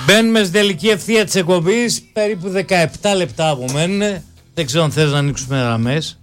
Μπαίνουμε στην τελική ευθεία της εκπομπής. Περίπου 17 λεπτά απομένουν. Δεν ξέρω αν θες να ανοίξουμε γραμμές.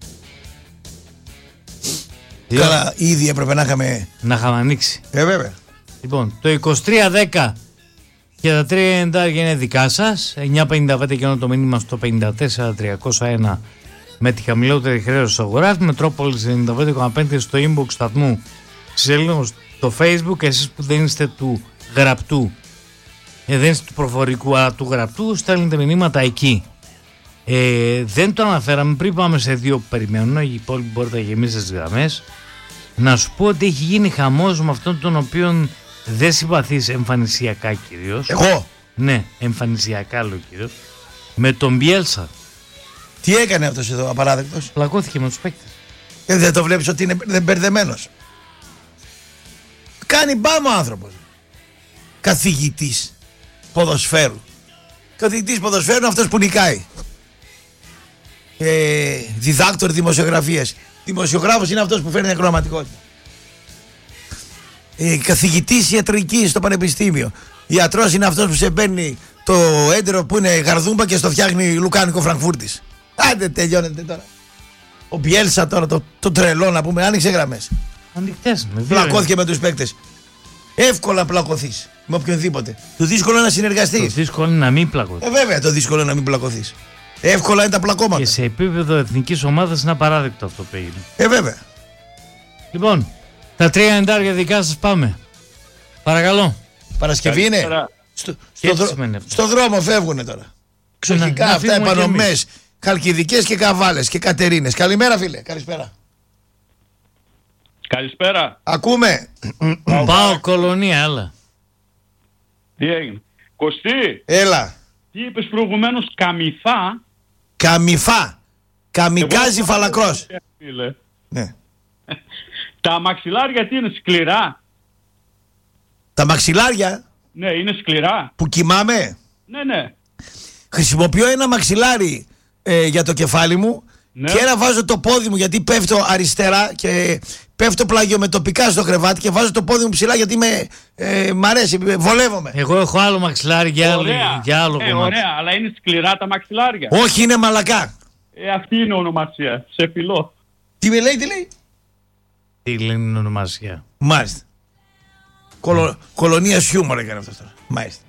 Καλά, ήδη έπρεπε να είχαμε ανοίξει. Βέβαια. Λοιπόν, το 2310 και τα 390 είναι δικά σας. 955 και το μήνυμα στο 54301 με τη χαμηλότερη χρέωση της αγοράς. Μετρόπολης 95,5 στο inbox σταθμού. Σελίδα στο Facebook. Εσείς που δεν είστε του γραπτού, δεν είστε του προφορικού αλλά του γραπτού, στέλνετε μηνύματα εκεί. Δεν το αναφέραμε πριν πάμε σε δύο που περιμένουν. Οι υπόλοιποι μπορείτε να γεμίσετε τις γραμμές. Να σου πω ότι έχει γίνει χαμός με αυτόν τον οποίον δεν συμπαθείς εμφανισιακά κυρίως. Εγώ? Ναι, εμφανισιακά λέω κυρίως. Με τον Μπιέλσα. Τι έκανε αυτός εδώ, απαράδεκτος? Πλακώθηκε με τους παίκτες. Δεν το βλέπεις ότι είναι μπερδεμένος? Κάνει μπάμ ο άνθρωπος. Καθηγητής ποδοσφαίρου. Καθηγητής ποδοσφαίρου είναι αυτός που νικάει. Διδάκτορ δημοσιογραφίας. Δημοσιογράφος είναι αυτός που φέρνει ακροαματικότητα. Καθηγητής ιατρικής στο πανεπιστήμιο. Ιατρός είναι αυτός που σε παίρνει το έντερο που είναι γαρδούμπα και στο φτιάχνει λουκάνικο Φραγκφούρτης. Άντε, τελειώνεται τώρα. Ο Μπιέλσα τώρα, το τρελό να πούμε, άνοιξε γραμμές. Ανοιχτές. Πλακώθηκε με τους παίκτες. Εύκολα πλακωθείς με οποιονδήποτε. Το δύσκολο είναι να συνεργαστείς. Το δύσκολο είναι να μην πλακωθείς. Βέβαια, το δύσκολο είναι να μην πλακωθείς. Εύκολα είναι τα πλακώματα. Και σε επίπεδο εθνικής ομάδας είναι απαράδεκτο αυτό που έγινε. Βέβαια. Λοιπόν, τα 390 δικά σας πάμε. Παρακαλώ. Παρασκευή είναι. Στο δρόμο φεύγουνε τώρα. Ξοχικά αυτά, επανομές, χαλκιδικές και καβάλες και κατερίνες. Καλημέρα, φίλε. Καλησπέρα. Καλησπέρα. Ακούμε. Πάω κολονία, έλα. Τι έγινε? Κωστή. Έλα. Τι είπες προηγουμένως? Καμιφά. Καμιφά. Καμικάζι φαλακρός. Ναι. Τα μαξιλάρια τι είναι, σκληρά? Τα μαξιλάρια. Ναι, είναι σκληρά. Που κοιμάμαι. Ναι. Χρησιμοποιώ ένα μαξιλάρι για το κεφάλι μου, ναι. Και ένα βάζω το πόδι μου γιατί πέφτω αριστερά και πέφτω πλαγιομετωπικά στο κρεβάτι και βάζω το πόδι μου ψηλά γιατί μ' αρέσει, βολεύομαι. Εγώ έχω άλλο μαξιλάρι για άλλο κομμάτι. Ωραία, αλλά είναι σκληρά τα μαξιλάρια? Όχι, είναι μαλακά. Αυτή είναι ονομασία. Σε φιλό. Τι με λέει, τι λέει? Τι λένε ονομασία? Μάλιστα. Κολονία χιούμορ έκανε αυτό τώρα. Μάλιστα.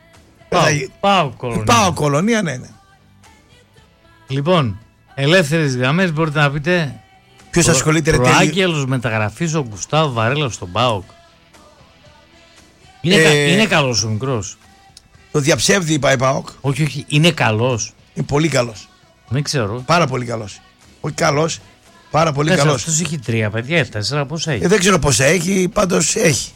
Πάω κολονία, ναι. Λοιπόν, ελεύθερες γραμμές μπορείτε να πείτε. Ποιος ασχολείται? Προάγγελος μεταγραφής ο Γκουστάβο Βαρέλα στον ΠΑΟΚ. Είναι καλός ο μικρός. Το διαψεύδει η ΠΑΟΚ. Όχι, είναι καλός. Είναι πολύ καλός. Δεν ξέρω. Πάρα πολύ καλός. Όχι καλός, πάρα πολύ καλός. Αυτός έχει 3 παιδιά, 4 πόσα έχει? Δεν ξέρω πόσα έχει, πάντως έχει.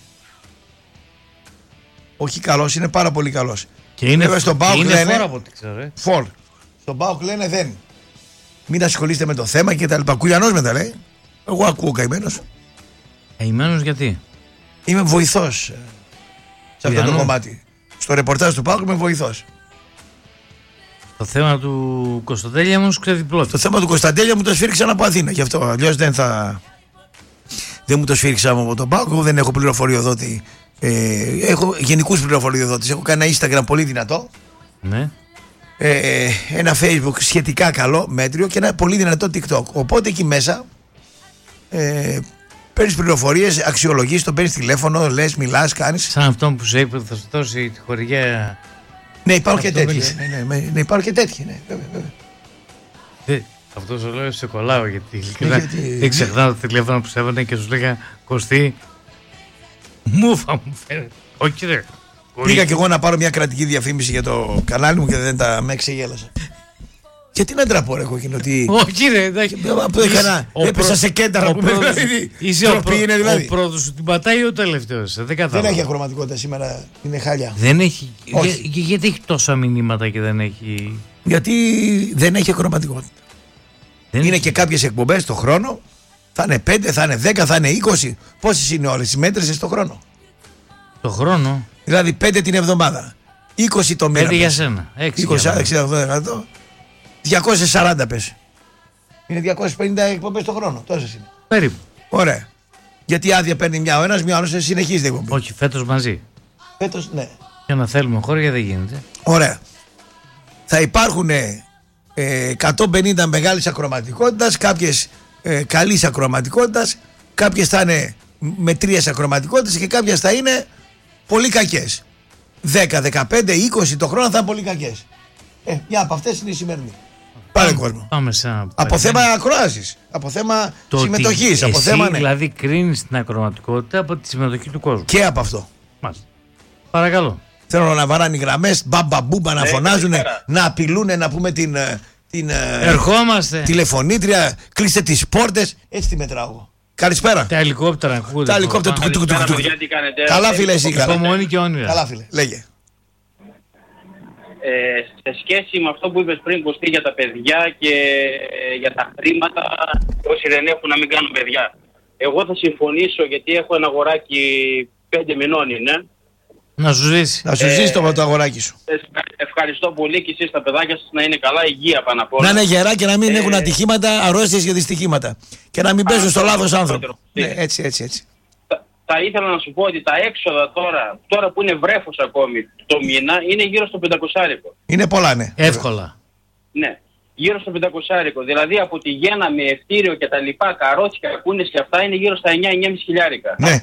Όχι καλός, είναι πάρα πολύ καλός. Και είναι στον ΠΑΟΚ λένε. Φόρ από ό,τι ξέρω. Φόρ. Στον ΠΑΟΚ λένε δεν. Μην ασχολείστε με το θέμα και τα λοιπά. Κουλιανός μετά λέει. Εγώ ακούω καημένος. Καημένος γιατί? Είμαι βοηθός σε αυτό το κομμάτι. Στο ρεπορτάζ του ΠΑΟΚ είμαι βοηθός. Το θέμα του Κωνσταντέλια μου ξεδιπλώθηκε. Το θέμα του Κωνσταντέλια μου το σφίριξαν από Αθήνα. Γι' αυτό αλλιώς δεν μου το σφίριξαν από τον ΠΑΟΚ. Εγώ δεν έχω πληροφοριοδότη. Έχω γενικούς πληροφοριοδότες. Έχω κάνει ένα Instagram πολύ δυνατό. Ναι. Ένα Facebook σχετικά καλό, μέτριο και ένα πολύ δυνατό TikTok. Οπότε εκεί μέσα παίρνεις πληροφορίες, αξιολογείς, τον παίρνεις τηλέφωνο, λες, μιλάς, κάνεις. Σαν αυτόν που σου είπε ότι θα σου δώσει τη χορηγία. Ναι, υπάρχουν και τέτοιοι. Ναι, υπάρχουν και τέτοιοι. Ναι, βέβαια. Αυτό σου λέω σε κολλάω γιατί δεν ξεχνάω το τηλέφωνο που σε έβαλε και σου λέγα Κωστή, μούφα μου φαίνεται. Όχι ρε. Πήγα κι εγώ να πάρω μια κρατική διαφήμιση για το κανάλι μου και δεν με ξεγέλασα. Γιατί να ντραπώ ρε κόκκινο ότι... Όχι ρε. Έπεσα σε κένταρα που με είσαι ο πρώτος σου την πατάει ο τελευταίος. Δεν έχει ακροματικότητα σήμερα, είναι χάλια. Δεν έχει. Γιατί έχει τόσα μηνύματα και δεν έχει... Γιατί δεν έχει ακροματικότητα. Είναι και κάποιες εκπομπές το χρόνο. Θα είναι 5, θα είναι 10, θα είναι 20. Πόσες είναι ώρες, μέτρησες το χρόνο? Το χρόνο. Δηλαδή 5 την εβδομάδα, 20 το μήνα. 5 για σένα, 20, 240 πες. Είναι 250 εκπομπές το χρόνο, τόσες είναι. Περίπου. Ωραία. Γιατί άδεια παίρνει μια ο ένας, μια ο άλλος συνεχίζει την εκπομπή. Όχι, φέτος μαζί. Φέτος, ναι. Για να θέλουμε χώρια δεν γίνεται. Ωραία. Θα υπάρχουν 150 μεγάλης ακροματικότητας, κάποιες καλής ακροματικότητας, κάποιες θα είναι μετρίες ακροματικότητες και κάποιες θα είναι πολύ κακές. 10, 15, 20 το χρόνο θα είναι πολύ κακές. Μια από αυτές είναι η σημερινή. Πάρε κόσμο. Πάμε σε ένα Από θέμα ακρόασης, από θέμα συμμετοχής. Από εσύ θέμα, δηλαδή κρίνεις την ακροματικότητα από τη συμμετοχή του κόσμου. Και από αυτό. Μάλιστα. Παρακαλώ. Θέλω να βαράνε οι γραμμές, μπαμπαμπούμπα, να φωνάζουν, να απειλούν, να πούμε την Ερχόμαστε. τηλεφωνήτρια, κλείστε τις πόρτες. Έτσι τη μετράω εγώ. Καλησπέρα. Τα ελικόπτερα ακούγονται. Τα ελικόπτερα του. Καλά, φίλε, εσύ. Υπομονή και όνειρα. Καλά, φίλε, λέγε. Σε σχέση με αυτό που είπες πριν, Κωστή, για τα παιδιά και για τα χρήματα, όσοι δεν έχουν να μην κάνουν παιδιά. Εγώ θα συμφωνήσω, γιατί έχω ένα αγοράκι 5 μηνών είναι. Να σου ζήσει. Να σου ζήσει το αγοράκι σου. Ευχαριστώ πολύ και εσείς τα παιδάκια σας να είναι καλά, υγεία πάνω απ' όλα. Να είναι γερά και να μην έχουν ατυχήματα, αρρώστιες και δυστυχήματα. Και να μην παίζουν στο λάθος άνθρωπο. Ναι, έτσι. Θα ήθελα να σου πω ότι τα έξοδα τώρα που είναι βρέφος ακόμη το μήνα, είναι γύρω στο 500. Είναι πολλά, ναι. Εύκολα. Ναι, γύρω στο 500. Δηλαδή από τη γέννα με ευτήριο και τα λοιπά, καρότσια, κούνες και αυτά είναι γύρω στα 9-9,5 χιλιάρικα. Ναι.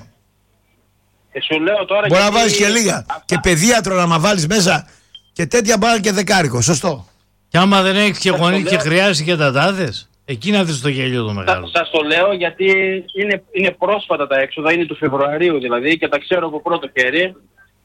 Σου λέω τώρα. Μπορεί να βάλεις και λίγα. Αυτά. Και παιδίατρο να βάλεις μέσα και τέτοια μπάλα και δεκάρικο. Σωστό. Και άμα δεν έχεις και γονείς και χρειάζεσαι και τατάδες, εκεί να δεις το γέλιο το μεγάλο. Σας το λέω γιατί είναι πρόσφατα τα έξοδα, είναι του Φεβρουαρίου δηλαδή και τα ξέρω από πρώτο χέρι.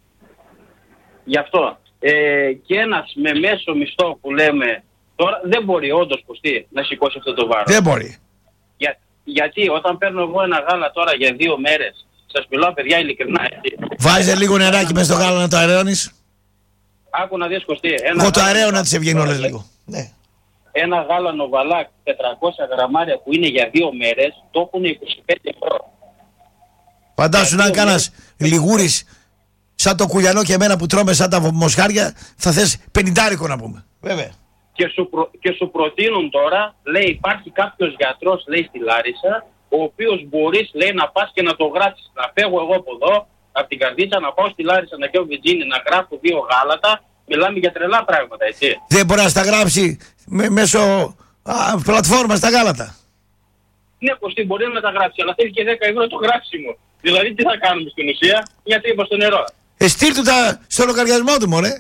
Γι' αυτό. Και ένας με μέσο μισθό που λέμε τώρα δεν μπορεί όντως, Κωστή, να σηκώσει αυτό το βάρος. Δεν μπορεί. Γιατί όταν παίρνω εγώ ένα γάλα τώρα για 2 μέρες, σας μιλάω παιδιά ειλικρινά. Βάζε λίγο νεράκι μες στο γάλα να το αερώνεις. Άκου να δεις, Κωστή. Εγώ το αεραίο να τις βγαίνουν όλες λίγο. Ναι. Ένα γάλανο βαλάκ 400 γραμμάρια που είναι για 2 μέρες, το έχουν 25€. Φαντάσου να κάνας λιγούρις σαν το κουλιανό και εμένα που τρώμε σαν τα μοσχάρια, θα θες 50 να πούμε. Βέβαια. Και σου προτείνουν τώρα, λέει, υπάρχει κάποιος γιατρός, λέει, στη Λάρισα, ο οποίος μπορείς, λέει, να πας και να το γράψεις. Να φεύγω εγώ από εδώ, από την Καρδίτσα, να πάω στη Λάρισα, να πιω βενζίνη, να γράφω 2 γάλατα. Μιλάμε για τρελά πράγματα, έτσι. Δεν μπορεί να στα γράψει μέσω πλατφόρμα στα γάλατα. Ναι, Κωστή, μπορεί να τα γράψει, αλλά θέλει και 10€ το γράψιμο. Δηλαδή, τι θα κάνουμε στην ουσία, μια τρύπα στο νερό. Στείλ του στο λογαριασμό του, μωρέ.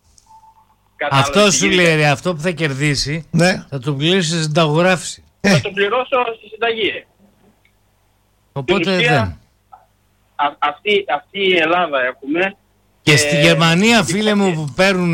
Αυτό σου λέει, ρε, αυτό που θα κερδίσει, ναι, θα το πληρώσει στη συνταγογράφηση. Θα το πληρώσω στη συνταγή. Οπότε δεν. Αυτή η Ελλάδα έχουμε. Και στη Γερμανία, φίλε μου, που παίρνουν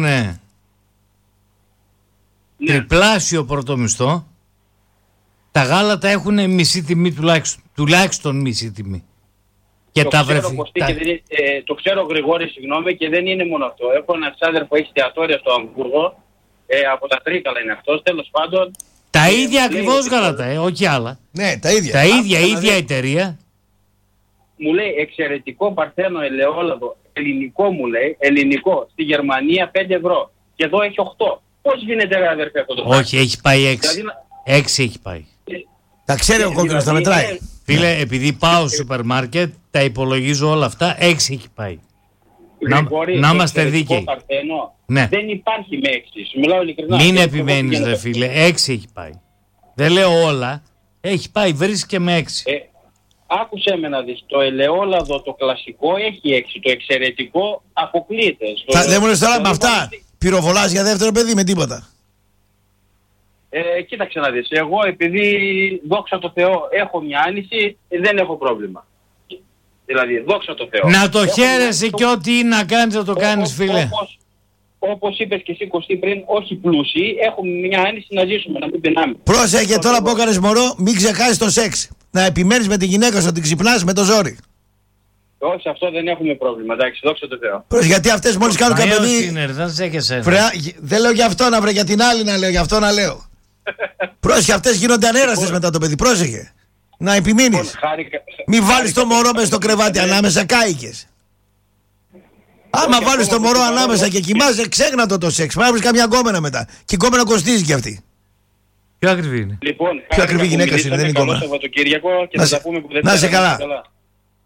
τριπλάσιο πρωτομισθό, τα γάλατα έχουν μισή τιμή τουλάχιστον μισή τιμή. Και το τα ξέρω, Κωστή, το ξέρω, Γρηγόρη, συγγνώμη, και δεν είναι μόνο αυτό. Έχω ένα ξάδερφο που έχει εστιατόρια στο Αμβούργο, από τα Τρίκαλα είναι αυτός, τέλος πάντων. Τα ίδια ακριβώς γάλατα, όχι άλλα. Ναι, τα ίδια. Τα ίδια εταιρεία. Μου λέει εξαιρετικό παρθένο ελαιόλαδο, ελληνικό μου λέει, ελληνικό, στη Γερμανία 5€. Και εδώ έχει 8. Πώς γίνεται, ρε αδερφέ, αυτό το πράγμα? Όχι, έχει πάει 6. Δηλαδή, 6 έχει πάει. Τα ξέρει ο κόκκινος, τα μετράει. Φίλε, επειδή πάω στο σούπερ μάρκετ, τα υπολογίζω όλα αυτά, 6 έχει πάει. Γρηγόρη, να είμαστε δίκαιοι. Παρθένο, ναι. Δεν υπάρχει με 6. Σου μιλάω ειλικρινά. Μην επιμένεις, ρε φίλε, 6 έχει πάει. Δεν λέω όλα, έχει πάει, βρίσκει με 6. Άκουσέ με να δεις, το ελαιόλαδο το κλασικό έχει 6, το εξαιρετικό αποκλείεται. Δεν μου λες τώρα με αυτά, πυροβολάς για δεύτερο παιδί με τίποτα. Κοίταξε να δεις, εγώ επειδή δόξα τω Θεώ έχω μια άνηση, δεν έχω πρόβλημα. Δηλαδή, δόξα τω Θεώ. Να το χαίρεσαι και ό,τι είναι να κάνεις να το κάνεις, φίλε. Όπως είπες και εσύ, Κωστή, πριν, όχι πλούσιοι, έχουμε μια άνηση να ζήσουμε, να μην πεινάμε. Πρόσεχε τώρα που έκανες μωρό, μην ξεχάσεις το σεξ. Να επιμένεις με τη γυναίκα σου, να την ξυπνάς με το ζόρι. Όχι, αυτό δεν έχουμε πρόβλημα, εντάξει, δόξα τω Θεώ. Γιατί αυτές μόλις κάνουν κάποιο παιδί. Δεν λέω για αυτό να βρε, για την άλλη να λέω, για αυτό να λέω. Πρόσεχε, αυτές γίνονται ανέραστες μετά το παιδί, πρόσεχε. Να επιμείνεις. Μην βάλεις το μωρό μες στο κρεβάτι ανάμεσα, κάηκες. Άμα βάλεις το μωρό ανάμεσα και κοιμάσαι, ξέχνα το σεξ. Πρέπει να βρεις καμιά γκόμενα μετά. Και η γκόμενα κοστίζει κι αυτή. Πιο ακριβή είναι. Λοιπόν, πιο ακριβή γυναίκα σου είναι, δεν είναι γκόμενα. Καλό Σαββατοκύριακο και θα τα πούμε που δεν να είσαι καλά.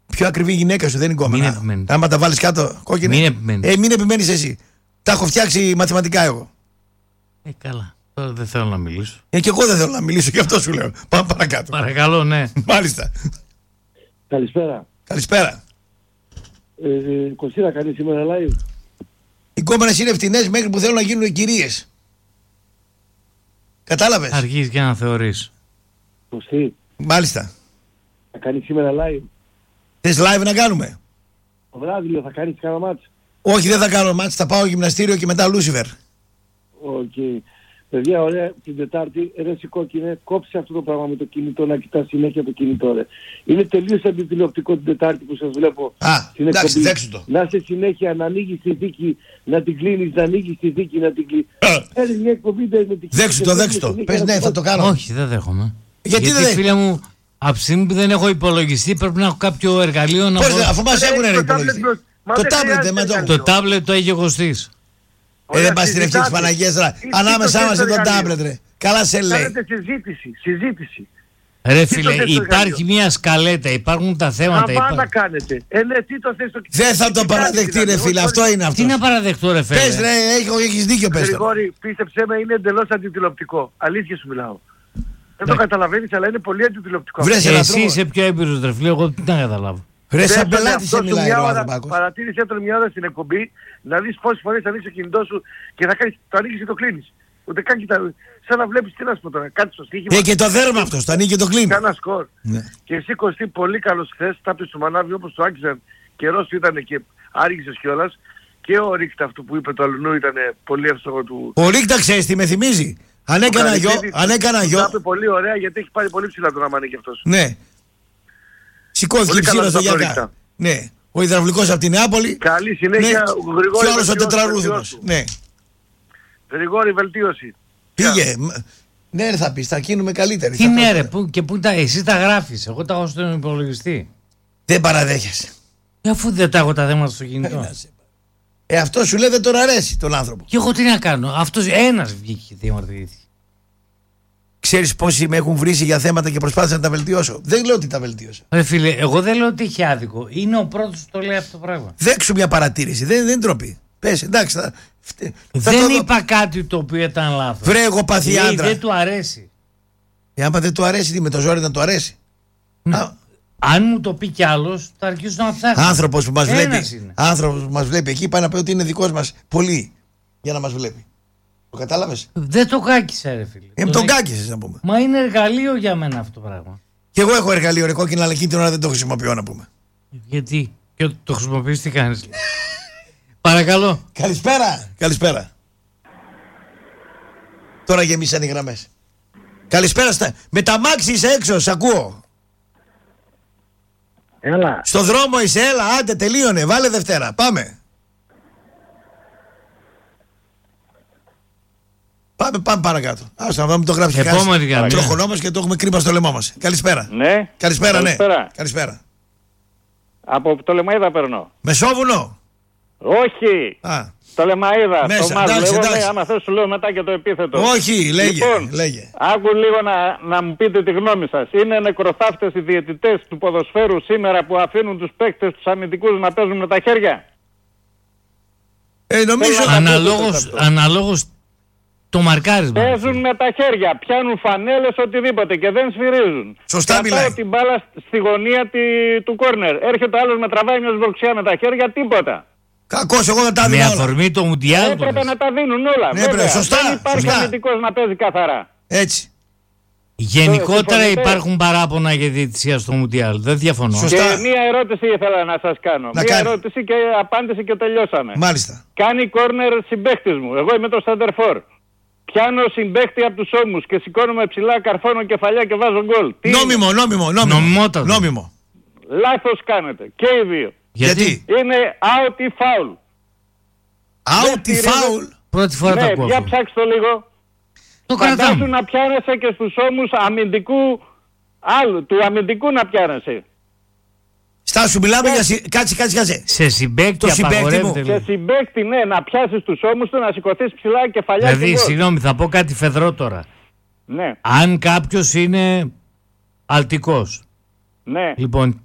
Πιο ακριβή γυναίκα σου, δεν είναι κόμμα. Μην επιμένεις. Άμα τα βάλεις κάτω, κόκκινη. Μην επιμένεις. Μην επιμένεις εσύ. Τα έχω φτιάξει μαθηματικά εγώ. Καλά. Τώρα δεν θέλω να μιλήσω. Και εγώ δεν θέλω να μιλήσω, γι' αυτό σου λέω. Πάμε παρακάτω. Παρακαλώ, ναι. Μάλιστα. Καλησπέρα. Καλησπέρα. Κωστίνα, κάνει σήμερα live. Οι κόμενες είναι φτηνές μέχρι που θέλουν να γίνουν κυρίες. Κατάλαβες. Αρχίζεις και να θεωρείς. Κωστή, Μάλιστα. θα κάνει σήμερα live. Θες live να κάνουμε? Το βράδυ λέω, θα κάνεις κάνα μάτς. Όχι, δεν θα κάνω μάτς, θα πάω γυμναστήριο και μετά Λούσιφερ. Okay. Παιδιά, ωραία, την Τετάρτη, ρε Κόκκινε, κόψε αυτό το πράγμα με το κινητό, να κοιτάς συνέχεια το κινητό, ρε. Είναι τελείως αντιτηλεοπτικό την Τετάρτη που σας βλέπω στην εντάξει, εκπομπή. δέξου το. Να είσαι συνέχεια, να ανοίγεις τη θήκη, να την κλείνεις, να ανοίγεις τη θήκη, να την κλείνεις. Έρει μια εκπομπή με την Δέξου το. Πες ναι, θα το κάνω. Όχι, δεν δέχομαι. Γιατί δεν φίλε μου, από τη στιγμή που δεν έχω υπολογιστή, πρέπει να έχω κάποιο εργαλείο να Πώς, μπορώ. αφού μας έχουν υπολογιστή. Το τάμπλετ με το. Το τάμπλετ το έχει ο Κωστής. Δεν πας στην ευχή της Παναγίας τώρα. Ανάμεσά μας το τάμπλετ, ρε. Καλά σε λέει. Κάνετε συζήτηση. Ρε φίλε, υπάρχει μια σκαλέτα, υπάρχουν τα θέματα. Να πάντα κάνετε. Ναι, τι το θες το... Δεν θα το παραδεχτεί, ρε φίλε. Αυτό είναι αυτό. Τι να παραδεχτώ, ρε φίλε. Πες, ρε, έχεις δίκιο, πες το. Γρηγόρη, πίστεψέ με, είναι εντελώς αντιτηλεοπτικό. Αλήθεια σου μιλάω. Δεν το καταλαβαίνεις, αλλά είναι πολύ αντιτηλεοπτικό. Εσύ είσαι πιο έμπειρος, ρε φίλε, εγώ τι να καταλάβω. Ρε, σαν πελάτη σε μιλάει ο Ανδροπάκος. Παρατήρησε τον μια ώρα στην εκπομπή να δεις πόσες φορές θα ανοίξει το κινητό σου και θα κάνεις, το ανοίγεις και το κλείνεις. Ούτε καν κοιτά, σαν να βλέπεις τι να σου πω τώρα, κάτι στο στοίχημα. Και το δέρμα αυτός, το ανοίγει και το κλείνει. Κάνα σκορ. Ναι. Και εσύ Κωστή πολύ καλός χθες, τα πες στο μανάβι όπως το άκουσαν, καιρός ήταν και άργησες κιόλας. Και ο Ρίχτα αυτό που είπε το Αλουνού ήταν πολύ εύστοχο του. Ο Ρίχτα ξέρεις τι με θυμίζει. Αν έκανα γιο. Το είπε πολύ ωραία γιατί έχει πάρει πολύ ψηλά τον αμάνι κι αυτός. Ναι. Σηκώθηκε ψηλά στο Γιακά. Ναι. Ο υδραυλικός από την Νεάπολη. Καλή συνέχεια, ναι. Γρηγόρη. Και όλος ο τετραρούθμος. Ναι. Γρηγόρη, βελτίωση. Πήγε. Ναι, θα πεις, θα γίνουμε καλύτεροι. Τι ναι, ρε, και πού εσύ τα γράφεις. Εγώ τα έχω στον υπολογιστή. Δεν παραδέχεσαι. Αφού δεν τα έχω τα θέματα στο κινητό. Αυτό σου λέει δεν τον αρέσει τον άνθρωπο. Και εγώ τι να κάνω. Αυτός ένας βγήκε και διαμαρτυρήθηκε. Ξέρεις πόσοι με έχουν βρήσει για θέματα και προσπάθησα να τα βελτιώσω. Δεν λέω ότι τα βελτίωσα. Ρε φίλε, εγώ δεν λέω ότι έχει άδικο. Είναι ο πρώτος που το λέει αυτό το πράγμα. Δέξου μια παρατήρηση. Δεν τροπή. Πες, εντάξει. Δεν είπα κάτι το οποίο ήταν λάθος. Βρε, εγώ παθή άντρα. Δεν του αρέσει. Άμα δεν του αρέσει, τι με το ζόρι να του αρέσει. Ναι. Αν μου το πει κι άλλος, θα αρχίσω να ψάχνω. Άνθρωπος που μας βλέπει εκεί, πάει να πει ότι είναι δικός μας πολύ για να μας βλέπει. Το κατάλαβες? Δεν το κάκισε, ρε φίλε. Τον κάκισες να πούμε. Μα είναι εργαλείο για μένα αυτό το πράγμα. Και εγώ έχω εργαλείο, ρε Κόκκινα, αλλά εκείνη την ώρα δεν το χρησιμοποιώ να πούμε. Γιατί? Και το χρησιμοποιείς τι κάνεις? Παρακαλώ. Καλησπέρα. Τώρα γεμίσαν οι γραμμές. Καλησπέρα. Με τα μάξι είσαι έξω, σ' ακούω. Έλα. Στο δρόμο είσαι, έλα, άντε, τελείωνε. Βάλε Δευτέρα, πάμε. Πάμε παρακάτω. Άστα να δούμε το γράψει. Επόμενη γραμμή. Τροχονόμαστε και το έχουμε κρύμα στο λαιμό μας. Καλησπέρα. Ναι. Καλησπέρα. Καλησπέρα. Από το Λεμαΐδα περνώ. Μεσόβουνο. Όχι. Το Λεμαΐδα. Μέσα, το Μάζ, εντάξει. άμα θες σου λέω μετά και το επίθετο. Όχι, λέγε. Άκου λίγο να μου πείτε τη γνώμη σας. Είναι νεκροθάφτες οι διαιτητές του ποδοσφαίρου σήμερα που αφήνουν τους παίκτες, τους αμυντικούς να παίζουν με τα χέρια? Νομίζω αναλόγως το μαρκάρισμα. Παίζουν με τα χέρια, πιάνουν φανέλες, οτιδήποτε και δεν σφυρίζουν. Σωστά μιλάει. Κρατάω την μπάλα στη γωνία του κόρνερ. Έρχεται ο άλλος με τραβάει μια σβροξιά με τα χέρια, τίποτα. Κακός, εγώ δεν τα δίνω όλα. Με αφορμή το Μουντιάλ. Έπρεπε να τα δίνουν όλα. Ναι, βέβαια. Σωστά. Δεν υπάρχει αμυντικός να παίζει καθαρά. Έτσι. Γενικότερα υπάρχουν παράπονα για διαιτησία στο Μουντιάλ. Δεν διαφωνώ. Σωστά. Και μία ερώτηση ήθελα να σας κάνω. Μία ερώτηση και απάντηση και τελειώσαμε. Μάλιστα. Κάνει κόρνερ συμπαίκτης μου. Εγώ είμαι το Σεντερφόρ. Πιάνω συμπαίχτη από τους ώμους και σηκώνομαι ψηλά, καρφώνω κεφαλιά και βάζω γκολ. Νόμιμο. Λάθος κάνετε. Και οι δύο. Γιατί? Είναι out ή foul. Out ή foul? Πρώτη φορά το ακούω. Για ψάξτε το λίγο. Το κρατάμε. Φαντάσου να πιάνεσαι και στους ώμους αμυντικού άλλου. Του αμυντικού να πιάνεσαι. Στάσου, μιλάμε για... Κάτσε. Σε συμπαίκτη απαγορεύεται. Σε συμπαίκτη, ναι, να πιάσεις τους ώμους του, να σηκωθείς ψηλά κεφαλιά. Δηλαδή, συγγνώμη, θα πω κάτι φεδρό τώρα. Ναι. Αν κάποιος είναι αλτικός. Ναι. Λοιπόν, και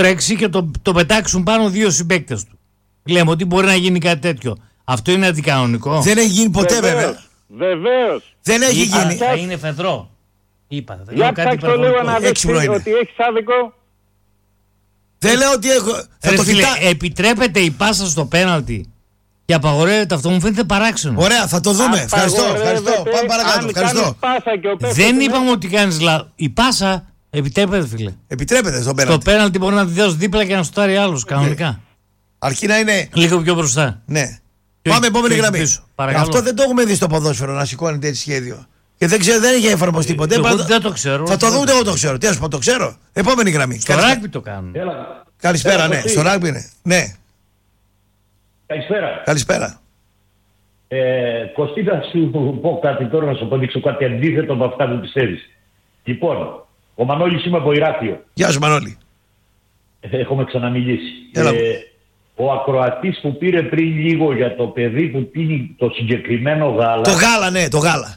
τρέξει και το πετάξουν πάνω 2 συμπαίκτες του. Λέμε ότι μπορεί να γίνει κάτι τέτοιο. Αυτό είναι αντικανονικό. Δεν έχει γίνει ποτέ βέβαια. Βεβαίως. Δεν έχει γίνει. Θα είναι φεδρό. Είπα. Για ψάξω λίγο να δεις ότι έχεις άδικο. Δεν λέω ότι έχω. Θα το φίλε, κοιτά... επιτρέπεται η πάσα στο πέναλτι και απαγορεύεται αυτό, μου φαίνεται παράξενο. Ωραία, θα το δούμε. Ευχαριστώ. Πάμε παρακάτω. Ευχαριστώ. Δεν είπαμε ότι κάνεις λάθος. Η πάσα επιτρέπεται, φίλε. Επιτρέπεται στο πέναλτι. Το πέναλτι μπορεί να τη δώσει δίπλα και να σουτάρει άλλος κανονικά. Αρκεί να είναι. Λίγο πιο μπροστά. Ναι. Πάμε επόμενη γραμμή. Αυτό δεν το έχουμε δει στο ποδόσφαιρο να σηκώνεται έτσι σχέδιο. Και δεν ξέρω, δεν έχει εφαρμοστεί ποτέ. Εγώ δεν το ξέρω. Θα το δούμε, εγώ το ξέρω. Τι α πούμε, το ξέρω. Επόμενη γραμμή. Στο ράγμπι το κάνουν. Καλησπέρα, ναι. Στο ράγμπι είναι. Ναι. Καλησπέρα. Καλησπέρα. Κωστή, θα σου πω κάτι τώρα, να σου αποδείξω κάτι αντίθετο με αυτά που πιστεύεις. Λοιπόν, ο Μανώλης είμαι από Ηράκλειο. Γεια σου, Μανώλη. Έχουμε ξαναμιλήσει. Έλα. Ο ακροατής που πήρε πριν λίγο για το παιδί που πίνει το συγκεκριμένο γάλα. Το γάλα, ναι, το γάλα.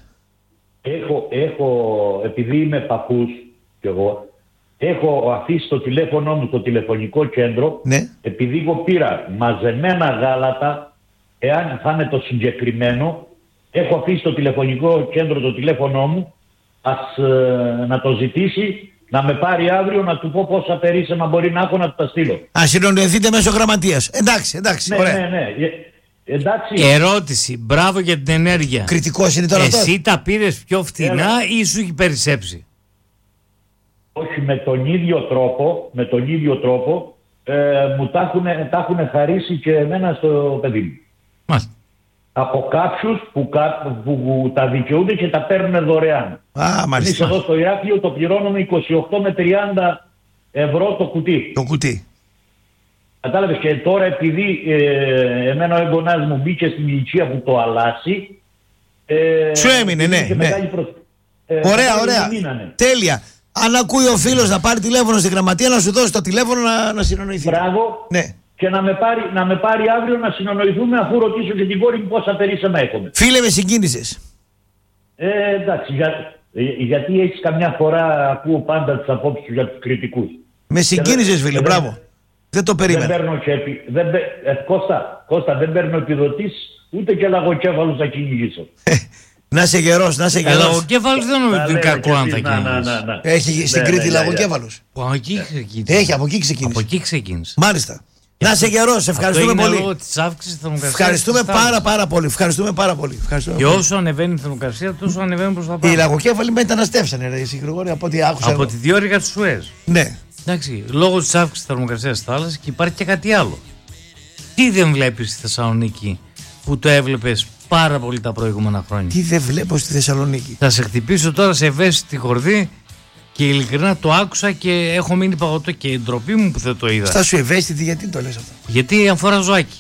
Επειδή είμαι παππούς κι εγώ, έχω αφήσει το τηλέφωνο μου στο τηλεφωνικό κέντρο, ναι. Επειδή εγώ πήρα μαζεμένα γάλατα, εάν θα είναι το συγκεκριμένο, έχω αφήσει στο τηλεφωνικό κέντρο το τηλέφωνο μου, να το ζητήσει, να με πάρει αύριο, να του πω πόσα περίσσεμα μπορεί να έχω να του τα στείλω. Α, συνονιωθείτε μέσω γραμματείας. Εντάξει, ναι, ωραία. Ναι. Εντάξει. Ερώτηση, μπράβο για την ενέργεια. Κριτικός είναι τώρα αυτό. Εσύ τα πήρες πιο φτηνά ή σου έχει περισσέψει? Όχι, με τον ίδιο τρόπο μου τα έχουν χαρίσει και εμένα στο παιδί μου. Μάλιστα. Από κάποιους που τα δικαιούνται και τα παίρνουν δωρεάν. Εμείς εδώ στο Ηράκλειο το πληρώνουμε 28 με 30 ευρώ το κουτί. Το κουτί. Κατάλαβες, και τώρα επειδή εμένα ο εγγονάς μου μπήκε στην ηλικία που το αλλάσει. Σου έμεινε, ναι. Ωραία. Τέλεια. Αν ακούει ο φίλος να πάρει τηλέφωνο στη γραμματεία, να σου δώσει το τηλέφωνο να συνεννοηθεί. Μπράβο. Ναι. Και να με πάρει αύριο να συνεννοηθούμε, αφού ρωτήσω και την κόρη μου πόσα περίσσεμα έχουμε. Φίλε, με συγκίνησες. Εντάξει, γιατί έχεις καμιά φορά, ακούω πάντα τις απόψεις σου για τους κριτικούς. Με συγκίνησες, φίλε, μπράβο. Δεν το περίμενα. Δεν παίρνω Κώστα, δεν παίρνω επιδοτήσεις, ούτε και λαγοκέφαλους θα κυνηγήσω. Να είσαι γερός, να είσαι γερός. Λαγοκέφαλους δεν νομίζω ότι είναι κακό αν θα κυνηγήσεις. Έχει στην Κρήτη λαγοκέφαλους. Από εκεί ξεκίνησε. Έχει, από εκεί ξεκίνησε. Μάλιστα. Να είσαι γερός, ευχαριστούμε πολύ. Λόγω της αύξησης θερμοκρασίας. Ευχαριστούμε πάρα πολύ. Ευχαριστούμε πάρα πολύ. Και όσο ανεβαίνει η θερμοκρασία, τόσο ανεβαίνουν προς τα πάνω. Οι λαγοκέφαλοι μεταναστεύσανε, ρε Γρηγόρη, από ό,τι άκουσα. Από τη διόρυγα του Σουέζ. Ναι. Εντάξει, λόγω της αύξησης θερμοκρασίας της θάλασσας, και υπάρχει και κάτι άλλο. Τι δεν βλέπεις στη Θεσσαλονίκη που το έβλεπες πάρα πολύ τα προηγούμενα χρόνια? Τι δεν βλέπω στη Θεσσαλονίκη? Θα σε χτυπήσω τώρα σε ευαίσθητη χορδή και ειλικρινά το άκουσα και έχω μείνει παγωτό και η ντροπή μου που δεν το είδα. Στα σου ευαίσθητη, γιατί το λες αυτό? Γιατί αφορά ζωάκι.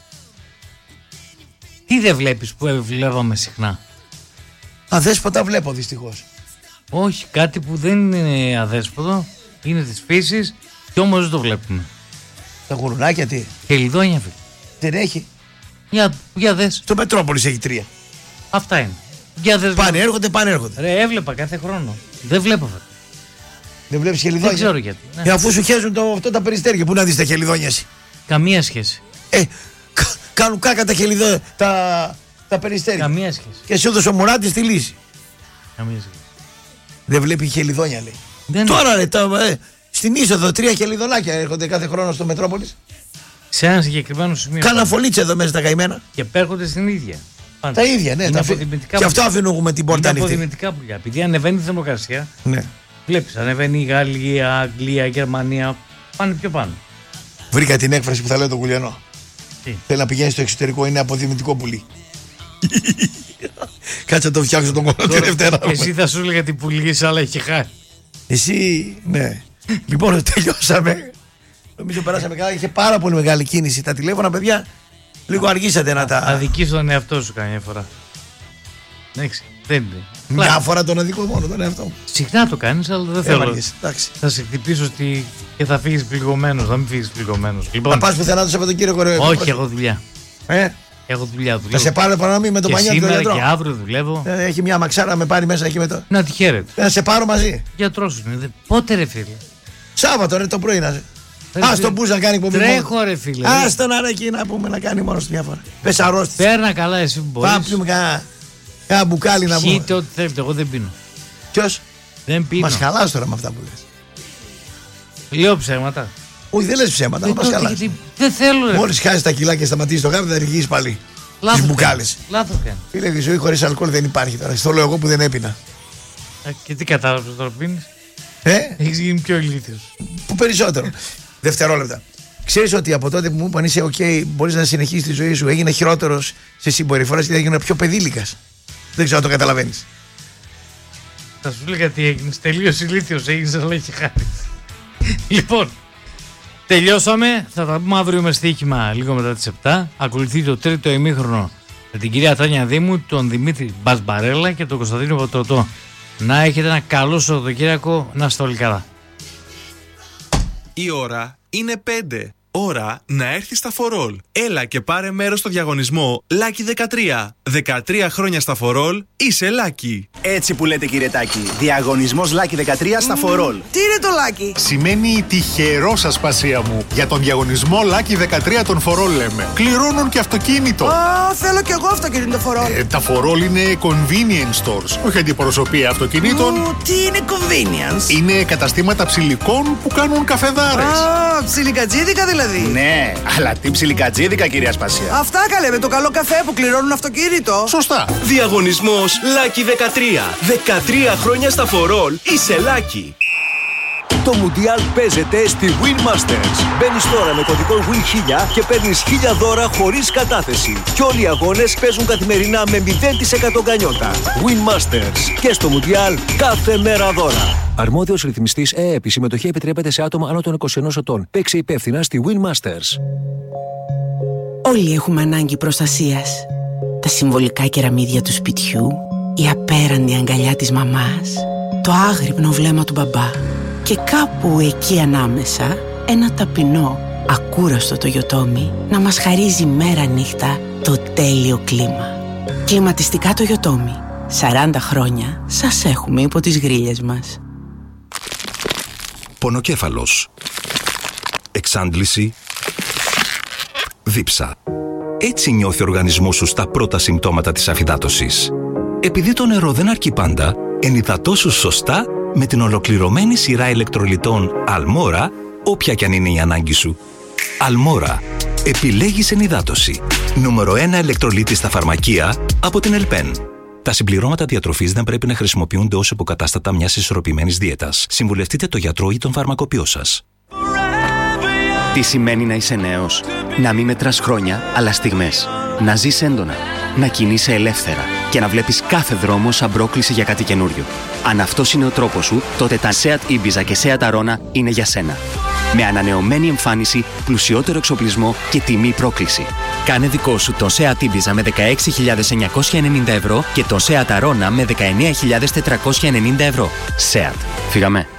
Τι δεν βλέπεις που βλέπαμε συχνά? Αδέσποτα βλέπω δυστυχώς. Όχι, κάτι που δεν είναι αδέσποτο, είναι της φύσης και όμως δεν το βλέπουμε. Τα γουρουνάκια τι? Χελιδόνια, φίλε. Δεν έχει. Για δες. Στο Μετρόπολης έχει 3. Αυτά είναι. Για δες. Πάνε έρχονται. Ρε, έβλεπα κάθε χρόνο. Δεν βλέπω, βέβαια. Δεν βλέπεις χελιδόνια? Δεν ξέρω γιατί. Ναι. Αφού σου χέζουν αυτό τα περιστέρια, πού να δεις τα χελιδόνια εσύ? Καμία σχέση. Κάνουν κάκα τα χελιδόνια, τα περιστέρια. Καμία σχέση. Και σου έδωσε ο Μουράτης τη λύση. Καμία σχέση. Δεν βλέπει χελιδόνια, λέει. Δεν τώρα ρε, στην είσοδο 3 χελιδονάκια έρχονται κάθε χρόνο στο Μετρόπολης. Σε ένα συγκεκριμένο σημείο. Κάνα φωλίτσα εδώ μέσα τα καημένα. Και πέρχονται στην ίδια. Τα ίδια, ναι. Και αυτό αφήνουμε την πόρτα ανοιχτή. Είναι αποδημητικά πουλιά. Επειδή ανεβαίνει η θερμοκρασία, ναι. Βλέπεις, ανεβαίνει η Γαλλία, Αγγλία, Γερμανία. Πάνε πιο πάνω. Βρήκα την έκφραση που θα λέω το Κουλιανό. Τι? Θέλει να πηγαίνει στο εξωτερικό, είναι αποδημητικό πουλί. Κάτσε να το φτιάξω τον κόλλο τη Δευτέρα. Εσύ θα σου έλεγα την πουλή, αλλά έχει χάσει. Εσύ, ναι. Λοιπόν, τελειώσαμε. Νομίζω περάσαμε καλά. Είχε πάρα πολύ μεγάλη κίνηση. Τα τηλέφωνα, παιδιά, λίγο αργήσατε να τα. Αδικείς τον εαυτό σου καμιά φορά. Εντάξει, δεν είναι. Μια φορά τον αδικό μόνο τον εαυτό μου. Συχνά το κάνεις, αλλά δεν θέλω. Θα σε χτυπήσω και θα φύγεις πληγωμένος. Θα μην φύγεις πληγωμένος. Λοιπόν, θα πας πουθενά το Σαββατοκύριακο, ρε? Όχι, έχω δουλειά. Έχω δουλειά. Θα σε πάρω παρανομή με το πανιό του γιατρό. Και αύριο δουλεύω. Έχει μια μαξάρα να με πάρει μέσα εκεί με το. Να τη χαίρετε. Να σε πάρω μαζί. Γιατρός είναι. Πότε, ρε φίλε? Σάββατο, ρε, το πρωί να σε. Ας τον Μπούζα να κάνει εκπομπή. Τρέχω ρε φίλε. Ας τον αρακεί να πούμε να κάνει μόνο μια φορά. Πες αρρώστης. Πέρνα καλά εσύ που μπορείς. Πάμε πιούμε κάνα μπουκάλι να πούμε. Πείτε ό,τι θέλετε, εγώ δεν πίνω. Ποιος? Δεν πίνω. Μας χαλάς τώρα με αυτά που λες. Λέω ψέματα. Όχι, δεν λες ψέματα, μας χαλάς. Δεν θέλω ρε. Μόλις χάσεις τα κιλά και σταματήσεις το γάμο θα αρχίσεις πάλι. Λάθος Τις μπουκάλες. Λάθος κάνει. Φίλε, η ζωή χωρίς αλκοόλ δεν υπάρχει τώρα. Στο λέω εγώ που δεν έπινα. Και τι κατάλαβες τώρα πίνεις? Έχεις γίνει πιο ηλίθιος. Που περισσότερο. Δευτερόλεπτα. Ξέρεις ότι από τότε που μου είπαν είσαι OK, μπορείς να συνεχίσεις τη ζωή σου, έγινε χειρότερος σε συμπεριφορές και έγινε πιο παιδίλικας. Δεν ξέρω αν το καταλαβαίνεις. Θα σου λέγα τι έγινες. Τελείως ηλίθιος έγινες, αλλά έχει χάρη. Λοιπόν, τελειώσαμε. Θα τα πούμε αύριο με στοίχημα λίγο μετά τις 7. Ακολουθεί το τρίτο ημίχρονο με την κυρία Τάνια Δήμου, τον Δημήτρη Μπασμπαρέλα και τον Κωνσταντίνο Πατρωτό. Να έχετε ένα καλό Σαββατοκύριακο, να είστε όλοι καλά. Η ώρα είναι 5. Ώρα να έρθεις στα For All. Έλα και πάρε μέρος στο διαγωνισμό Lucky 13. 13 χρόνια στα For All, είσαι Lucky. Έτσι που λέτε κύριε Τάκη. Διαγωνισμός Lucky 13 στα For All. Τι είναι το Lucky? Σημαίνει τυχερός ασπασία μου. Για τον διαγωνισμό Lucky 13 των For All λέμε. Κληρώνουν και αυτοκίνητο. Θέλω κι εγώ αυτοκίνητο For All. Τα For All είναι convenience stores. Όχι αντιπροσωπεία αυτοκινήτων. Τι είναι convenience? Είναι καταστήματα ψηλικών που κάνουν καφεδάρες. Ψιλικατζίδικα δηλαδή. Ναι, αλλά τι ψιλικατζίδικα κυρία Ασπασία. Αυτά καλέ με το καλό καφέ που κληρώνουν αυτοκίνητο. Σωστά. Διαγωνισμός Lucky 13. 13 χρόνια στα For All, είσαι Lucky. Το Μουντιάλ παίζεται στη Win Masters. Μπαίνεις τώρα με κωδικό WIN1000 και παίρνεις 1000 δώρα χωρίς κατάθεση. Και όλοι οι αγώνες παίζουν καθημερινά με 0% γκανιότα. Win Masters. Και στο Μουντιάλ κάθε μέρα δώρα. Αρμόδιος ρυθμιστής ΕΕΠ. Η συμμετοχή επιτρέπεται σε άτομα άνω των 21 ετών. Παίξε υπεύθυνα στη Win Masters. Όλοι έχουμε ανάγκη προστασίας. Τα συμβολικά κεραμίδια του σπιτιού, η απέραντη αγκαλιά της μαμάς, το άγρυπνο βλέμμα του μπαμπά και κάπου εκεί ανάμεσα ένα ταπεινό, ακούραστο Toyotomi να μας χαρίζει μέρα νύχτα το τέλειο κλίμα. Κλιματιστικά Toyotomi. 40 χρόνια σας έχουμε υπό τις γρίλες μας. Πονοκέφαλος. Εξάντληση. Δίψα. Έτσι νιώθει ο οργανισμός σου στα πρώτα συμπτώματα της αφυδάτωσης. Επειδή το νερό δεν αρκεί πάντα, ενυδατώσου σωστά με την ολοκληρωμένη σειρά ηλεκτρολιτών Αλμόρα, όποια κι αν είναι η ανάγκη σου. Αλμόρα. Επιλέγεις ενυδάτωση. Νούμερο 1 ηλεκτρολίτη στα φαρμακεία από την Ελπέν. Τα συμπληρώματα διατροφής δεν πρέπει να χρησιμοποιούνται ως υποκατάστατα μιας ισορροπημένης δίαιτας. Συμβουλευτείτε τον γιατρό ή τον φαρμακοποιό σας. Τι σημαίνει να είσαι νέος? Να μην μετράς χρόνια, αλλά στιγμές. Να ζεις έντονα. Να κινείσαι ελεύθερα. Και να βλέπεις κάθε δρόμο σαν πρόκληση για κάτι καινούριο. Αν αυτός είναι ο τρόπος σου, τότε τα Seat Ibiza και Seat Arona είναι για σένα. Με ανανεωμένη εμφάνιση, πλουσιότερο εξοπλισμό και τιμή πρόκληση. Κάνε δικό σου τον Seat Ibiza με 16.990 ευρώ και τον Seat Arona με 19.490 ευρώ. Seat. Φύγαμε.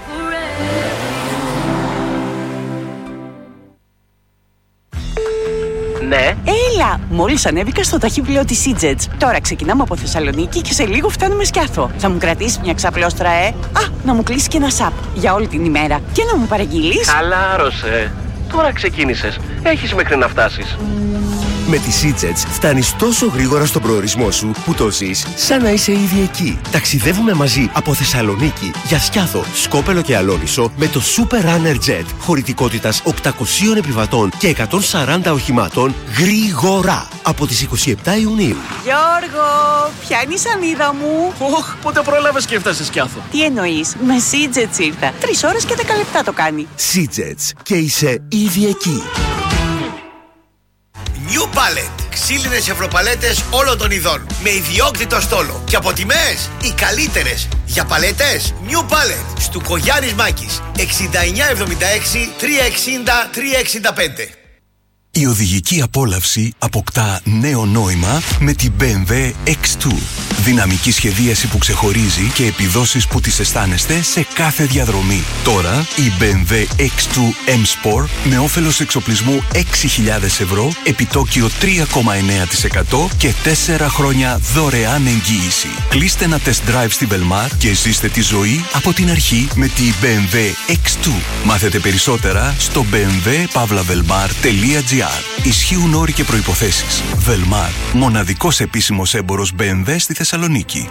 Ναι. Έλα! Μόλις ανέβηκα στο ταχύπλοιο της EasyJet. Τώρα ξεκινάμε από Θεσσαλονίκη και σε λίγο φτάνουμε Σκιάθο. Θα μου κρατήσεις μια ξαπλώστρα, να μου κλείσει και ένα σαπ για όλη την ημέρα. Και να μου παραγγείλεις. Χαλάρωσε. Τώρα ξεκίνησες. Έχεις μέχρι να φτάσεις. Με τις EasyJet φτάνεις τόσο γρήγορα στον προορισμό σου που το ζεις σαν να είσαι ήδη εκεί. Ταξιδεύουμε μαζί από Θεσσαλονίκη για Σκιάθο, Σκόπελο και Αλόνισο με το Super Runner Jet χωρητικότητας 800 επιβατών και 140 οχημάτων γρήγορα από τις 27 Ιουνίου. Γιώργο, ποια είναι η σανίδα μου? Πότε πρόλαβες και έφτασες Σκιάθο? Τι εννοείς? Με EasyJet ήρθα. 3 ώρες και 10 λεπτά το κάνει. EasyJet και είσαι ήδη εκεί. New Palette. Ξύλινες ευρωπαλέτες όλων των ειδών. Με ιδιόκτητο στόλο. Και από τιμές οι καλύτερες. Για παλέτες New Palette. Στουκογιάννης Μάκης. 6976 360 365. Η οδηγική απόλαυση αποκτά νέο νόημα με την BMW X2. Δυναμική σχεδίαση που ξεχωρίζει και επιδόσεις που τις αισθάνεστε σε κάθε διαδρομή. Τώρα η BMW X2 M Sport με όφελος εξοπλισμού 6.000 ευρώ, επιτόκιο 3,9% και 4 χρόνια δωρεάν εγγύηση. Κλείστε ένα test drive στη Velmar και ζήστε τη ζωή από την αρχή με τη BMW X2. Μάθετε περισσότερα στο bmw-velmar.gr. Ισχύουν όροι και προϋποθέσεις. Velmar, μοναδικός επίσημος έμπορος BMW στη Θεσσαλονίκη.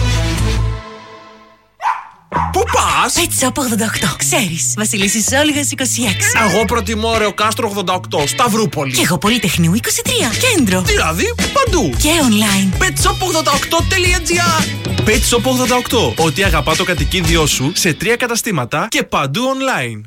Πού πας? Pet Shop 88. Ξέρεις, Βασιλίσσης Όλγας 26. Εγώ προτιμώ Ρεο Κάστρο 88, Σταυρούπολη. Και εγώ Πολυτεχνείου 23, κέντρο. Δηλαδή, παντού. Και online. petshop88.gr. Pet Shop 88. Ό,τι αγαπά το κατοικίδιό σου σε 3 καταστήματα και παντού online.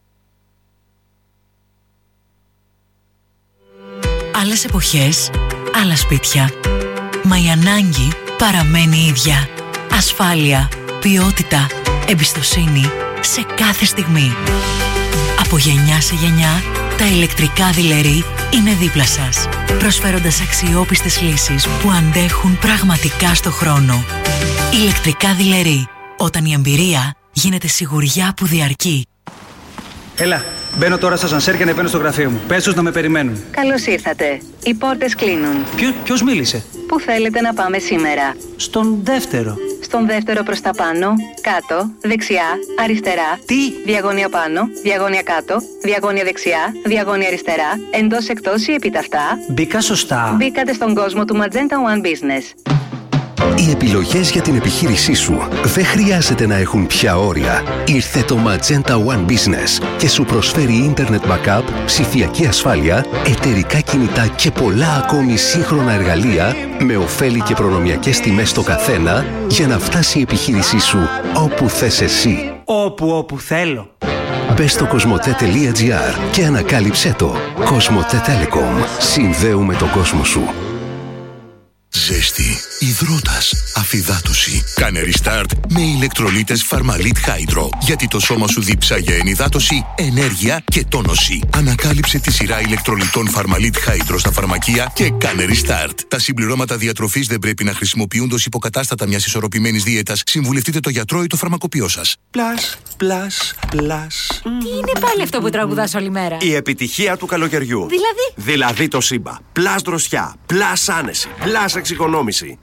Άλλες εποχές, άλλα σπίτια. Μα η ανάγκη παραμένει ίδια. Ασφάλεια, ποιότητα, εμπιστοσύνη σε κάθε στιγμή. Από γενιά σε γενιά, τα ηλεκτρικά δειλερί είναι δίπλα σας, προσφέροντας αξιόπιστες λύσεις που αντέχουν πραγματικά στο χρόνο. Ηλεκτρικά δειλερί, όταν η εμπειρία γίνεται σιγουριά που διαρκεί. Έλα, μπαίνω τώρα στα σανσέρ και ανεβαίνω στο γραφείο μου. Πες τους να με περιμένουν. Καλώς ήρθατε. Οι πόρτες κλείνουν. Ποιος μίλησε? Πού θέλετε να πάμε σήμερα? Στον δεύτερο. Στον δεύτερο προς τα πάνω, κάτω, δεξιά, αριστερά. Τι? Διαγώνια πάνω, διαγώνια κάτω, διαγώνια δεξιά, διαγώνια αριστερά, εντός εκτός ή επιταυτά. Μπήκα σωστά? Μπήκατε στον κόσμο του Magenta One Business. Οι επιλογές για την επιχείρησή σου δεν χρειάζεται να έχουν πια όρια. Ήρθε το Magenta One Business και σου προσφέρει Internet Backup, ψηφιακή ασφάλεια, εταιρικά κινητά και πολλά ακόμη σύγχρονα εργαλεία με ωφέλη και προνομιακές τιμές στο καθένα για να φτάσει η επιχείρησή σου όπου θες εσύ. Όπου θέλω. Μπες στο cosmote.gr και ανακάλυψέ το. Cosmote Telecom. Συνδέουμε τον κόσμο σου. Ζέστη, υδρότας, αφυδάτωση. Κάνε restart με ηλεκτρολίτες Φαρμαλίτ Hydro. Γιατί το σώμα σου διψά για ενυδάτωση, ενέργεια και τόνωση. Ανακάλυψε τη σειρά ηλεκτρολιτών Φαρμαλίτ Hydro στα φαρμακεία και κάνε restart. Τα συμπληρώματα διατροφής δεν πρέπει να χρησιμοποιούνται ως υποκατάστατα μιας ισορροπημένης δίαιτας. Συμβουλευτείτε το γιατρό ή το φαρμακοποιό σας. Πλάς. Τι είναι πάλι αυτό που τραγουδάς όλη μέρα? Η επιτυχία του καλοκαιριού. Δηλαδή το Σύμπα. Πλάς δροσιά, πλάς άνεση, πλάς εξοικονόμηση.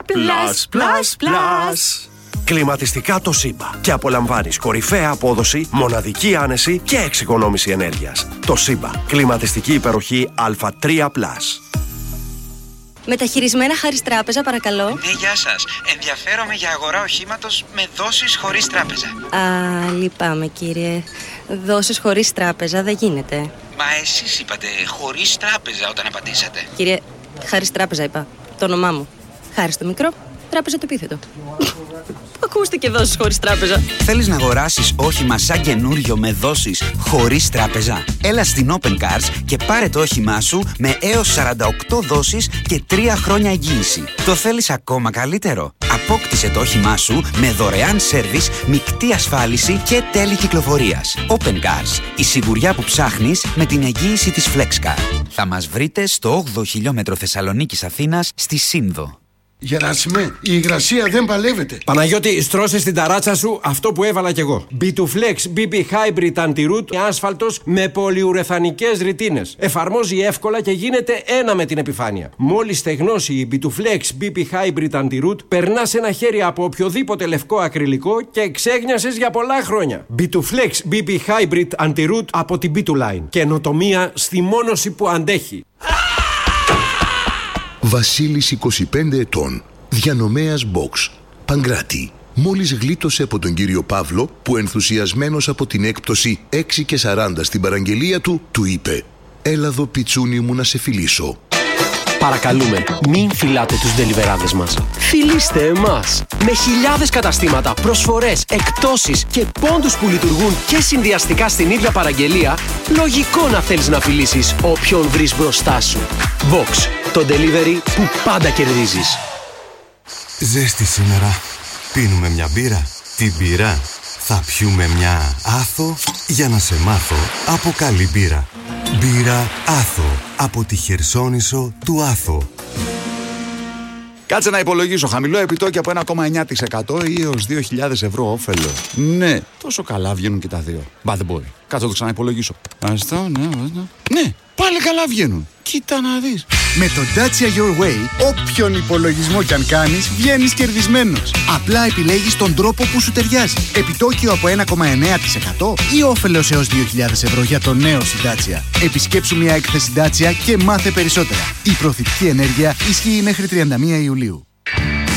Πλάς. Κλιματιστικά το Σύμπα. Και απολαμβάνεις κορυφαία απόδοση, μοναδική άνεση και εξοικονόμηση ενέργειας. Το Σύμπα. Κλιματιστική υπεροχή Α3+. Μεταχειρισμένα χάρις τράπεζα, παρακαλώ. Ναι, γεια σας. Ενδιαφέρομαι για αγορά οχήματος με δόσεις χωρίς τράπεζα. Λυπάμαι, κύριε. Δόσεις χωρίς τράπεζα δεν γίνεται. Μα εσείς είπατε χωρίς τράπεζα όταν απαντήσατε. Κύριε, χάρις τράπεζα είπα. Το όνομά μου. Χάρις το μικρό, τράπεζα το επίθετο. Ακούστηκε δόσεις χωρίς τράπεζα. Θέλεις να αγοράσεις όχημα σαν καινούριο με δόσεις χωρίς τράπεζα? Έλα στην Open Cars και πάρε το όχημά σου με έως 48 δόσεις και 3 χρόνια εγγύηση. Το θέλεις ακόμα καλύτερο? Απόκτησε το όχημά σου με δωρεάν σέρβις, μεικτή ασφάλιση και τέλη κυκλοφορίας. Open Cars. Η σιγουριά που ψάχνεις με την εγγύηση της FlexCar. Θα μας βρείτε στο 8ο χιλιόμετρο Θεσσαλονίκης Αθήνας στη Σύνδο. Γεράσιμε, η υγρασία δεν παλεύεται. Παναγιώτη, στρώσε στην ταράτσα σου αυτό που έβαλα κι εγώ. B2Flex BB Hybrid Anti-Root άσφαλτος με πολυουρεθανικές ρητίνες. Εφαρμόζει εύκολα και γίνεται ένα με την επιφάνεια. Μόλις στεγνώσει η B2Flex BB Hybrid Anti-Root, περνάς ένα χέρι από οποιοδήποτε λευκό ακριλικό και ξέγνιασες για πολλά χρόνια. B2Flex BB Hybrid Anti-Root από την B2Line. Καινοτομία στη μόνωση που αντέχει. Βασίλης 25 ετών, διανομέας box, Παγκράτη. Μόλις γλίτωσε από τον κύριο Παύλο που ενθουσιασμένος από την έκπτωση 6 και 40 στην παραγγελία του, του είπε «Έλα εδώ πιτσούνι μου να σε φιλήσω». Παρακαλούμε, μην φυλάτε τους ντελιβεράδες μας. Φιλήστε εμάς. Με χιλιάδες καταστήματα, προσφορές, εκπτώσεις και πόντους που λειτουργούν και συνδυαστικά στην ίδια παραγγελία, λογικό να θέλεις να φιλήσεις όποιον βρεις μπροστά σου. Box, το delivery που πάντα κερδίζεις. Ζέστη σήμερα. Πίνουμε μια μπύρα. Τι μπύρα? Θα πιούμε μια Άθο για να σε μάθω από καλή μπύρα. Μπύρα Άθο. Από τη Χερσόνησο του Άθο. Κάτσε να υπολογίσω. Χαμηλό επιτόκιο από 1,9% ή έως 2.000 ευρώ όφελο. Ναι, τόσο καλά βγαίνουν και τα δύο. Μπα, δεν μπορεί. Κάτσε να το ξαναυπολογίσω. Αυτό, ναι, πάλι καλά βγαίνουν. Κοίτα να δεις. Με το Dacia Your Way, όποιον υπολογισμό κι αν κάνεις, βγαίνεις κερδισμένος. Απλά επιλέγεις τον τρόπο που σου ταιριάζει. Επιτόκιο από 1,9% ή όφελος έως 2.000 ευρώ για το νέο Dacia. Επισκέψου μια έκθεση Dacia και μάθε περισσότερα. Η προθετική ενέργεια ισχύει μέχρι 31 Ιουλίου.